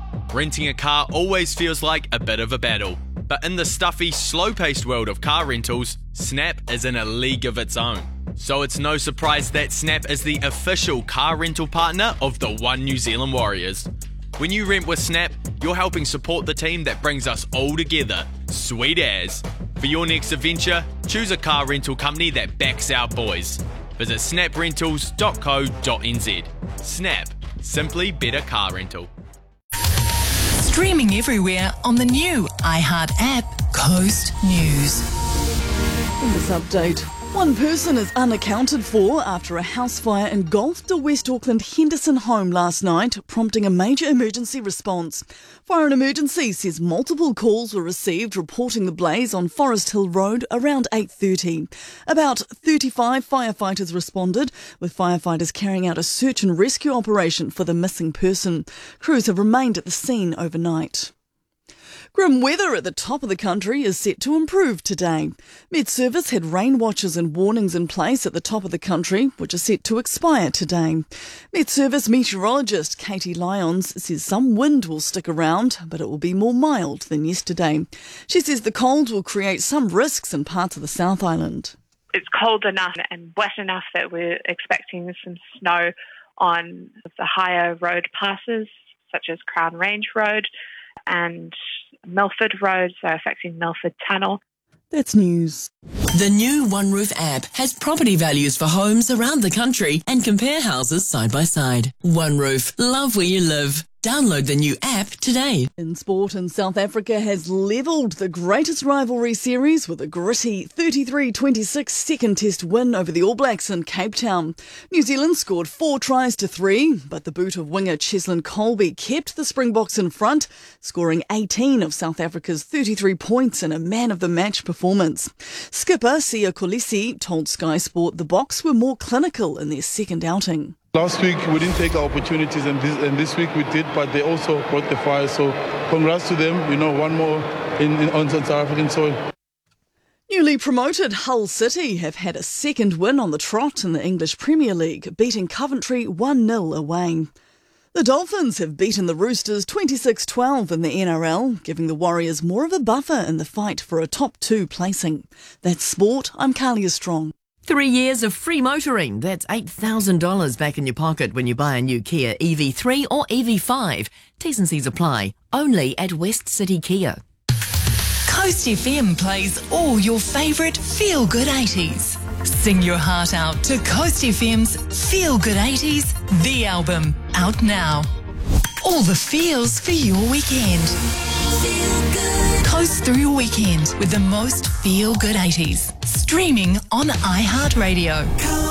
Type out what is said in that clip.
Renting a car always feels like a bit of a battle, but in the stuffy, slow-paced world of car rentals, Snap is in a league of its own. So it's no surprise that Snap is the official car rental partner of the One New Zealand Warriors. When you rent with Snap, you're helping support the team that brings us all together. Sweet as. For your next adventure, choose a car rental company that backs our boys. Visit snaprentals.co.nz. Snap. Simply better car rental. Streaming everywhere on the new iHeart app, Coast News. In this update, one person is unaccounted for after a house fire engulfed a West Auckland Henderson home last night, prompting a major emergency response. Fire and Emergency says multiple calls were received reporting the blaze on Forest Hill Road around 8:30. About 35 firefighters responded, with firefighters carrying out a search and rescue operation for the missing person. Crews have remained at the scene overnight. Grim weather at the top of the country is set to improve today. Met Service had rain watches and warnings in place at the top of the country, which are set to expire today. Met Service meteorologist Katie Lyons says some wind will stick around, but it will be more mild than yesterday. She says the cold will create some risks in parts of the South Island. It's cold enough and wet enough that we're expecting some snow on the higher road passes, such as Crown Range Road and Milford Road, so affecting Milford Tunnel. That's news. The new One Roof app has property values for homes around the country and compare houses side by side. One Roof, love where you live. Download the new app today. In sport, and South Africa has levelled the greatest rivalry series with a gritty 33-26 second test win over the All Blacks in Cape Town. New Zealand scored 4 tries to 3, but the boot of winger Cheslin Colby kept the Springboks in front, scoring 18 of South Africa's 33 points in a man-of-the-match performance. Skipper Siya Kolisi told Sky Sport the Boks were more clinical in their second outing. Last week we didn't take our opportunities, and this week we did, but they also brought the fire. So congrats to them, one more on South African soil. Newly promoted Hull City have had a second win on the trot in the English Premier League, beating Coventry 1-0 away. The Dolphins have beaten the Roosters 26-12 in the NRL, giving the Warriors more of a buffer in the fight for a top 2 placing. That's sport. I'm Carlia Strong. 3 years of free motoring. That's $8,000 back in your pocket when you buy a new Kia EV3 or EV5. T's and C's apply. Only at West City Kia. Coast FM plays all your favourite feel-good 80s. Sing your heart out to Coast FM's Feel Good 80s, the album, out now. All the feels for your weekend. Feel good. Coast through your weekend with the most feel-good 80s. Streaming on iHeartRadio.